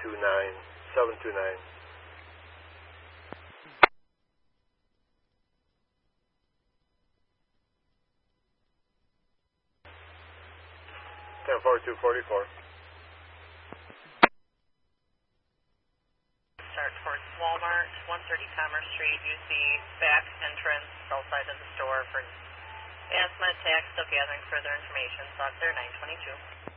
729. 10-4-2-44. Start towards Walmart, 130 Commerce Street. Use the back entrance, south side of the store for Asthma attack. Still gathering further information. South there, 922.